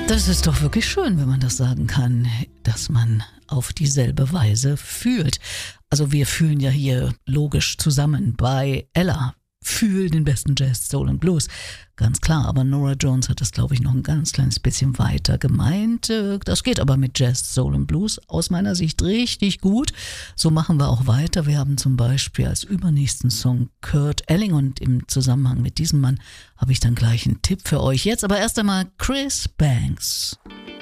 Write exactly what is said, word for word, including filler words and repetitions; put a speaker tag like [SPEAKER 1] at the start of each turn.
[SPEAKER 1] Das ist doch wirklich schön, wenn man das sagen kann, dass man auf dieselbe Weise fühlt. Also wir fühlen ja hier logisch zusammen bei Ella. Fühl den besten Jazz, Soul und Blues. Ganz klar, aber Norah Jones hat das, glaube ich, noch ein ganz kleines bisschen weiter gemeint. Das geht aber mit Jazz, Soul und Blues aus meiner Sicht richtig gut. So machen wir auch weiter. Wir haben zum Beispiel als übernächsten Song Kurt Elling und im Zusammenhang mit diesem Mann habe ich dann gleich einen Tipp für euch. Jetzt aber erst einmal Chris Banks.